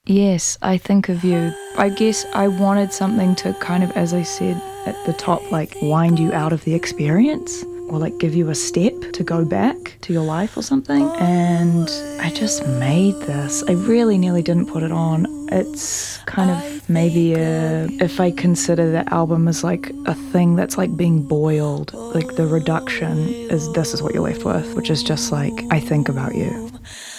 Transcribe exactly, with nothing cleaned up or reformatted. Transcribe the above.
Yes, I think of you. I guess I wanted something to kind of, as I said at the top, like wind you out of the experience or like give you a step to go back to your life or something. And I just made this. I really nearly didn't put it on. It's kind of maybe a, if I consider the album as like a thing that's like being boiled, like the reduction is this is what you're left with, which is just like, I think about you.